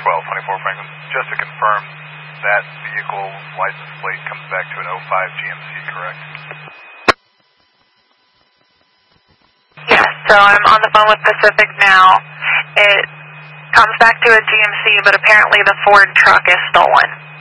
24 Franklin. Just to confirm, that vehicle license plate comes back to an 05 GMC, correct? Yes, so I'm on the phone with Pacific now. It comes back to a GMC, but apparently the Ford truck is stolen.